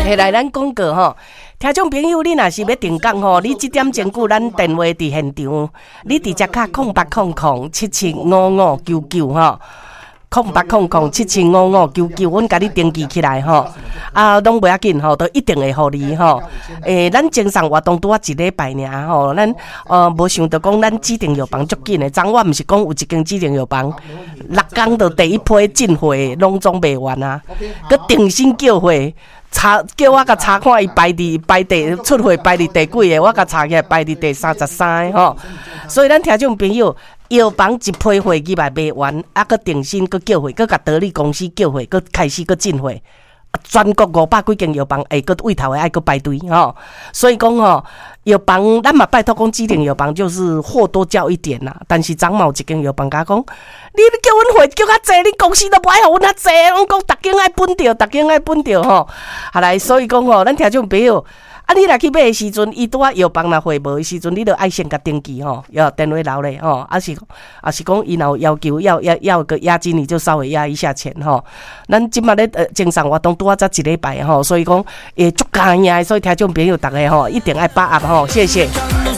摕来咱广告吼，听众朋友，你若是要订购吼，你即点前句咱电话伫现场，你直接卡0800775599吼。0800775599，阮甲你登记起来吼，拢袂要紧吼，都一定会互你吼。咱精神活动拄啊1礼拜尔吼，咱无想到讲咱指定药房足紧的，昨晚毋是讲有一间指定药房，6天就第一批进货，拢总卖完啊，佮定薪叫货。叫我甲查看伊排第出货排第第几个，我甲查起来排第第33个吼。所以咱听众朋友，药房一批货入来卖完，佮定薪佮叫货，佮甲得力公司叫货，佮开始佮进货。全国500几间药房，佮位头的爱佮排队吼。所以讲吼，药房咱嘛拜托讲指定药房就是货多叫一点啦。但是昨某一间药房甲讲，你叫阮货叫较济，你公司都不爱互阮较济，拢讲逐间爱分着，逐间爱分着吼。好来，所以讲吼，咱听众朋友。你若去买的时阵，伊拄啊药房若货无的时阵，你著爱先甲登记吼，要电话留咧吼，是讲伊若要求要个押金，你就稍微押一下钱吼。咱即马咧精神活动拄啊才1礼拜吼，所以讲足加赢，所以听众朋友大家吼一定爱把握吼，谢谢。